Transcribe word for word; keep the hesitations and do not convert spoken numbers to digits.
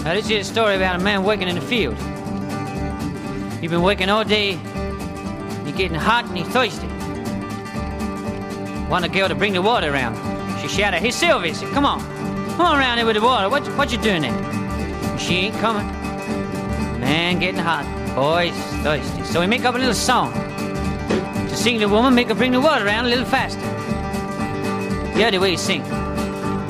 Now, this is a story about a man working in the field. You've been working all day, you're getting hot and you're thirsty. Want a girl to bring the water around. She shouted, "Hey, Sylvia," said, "Come on. Come on around here with the water. What, what you doing there?" She ain't coming. Man getting hot. Boy's thirsty. So we make up a little song to sing the woman, make her bring the water around a little faster. Yeah, the way you sing.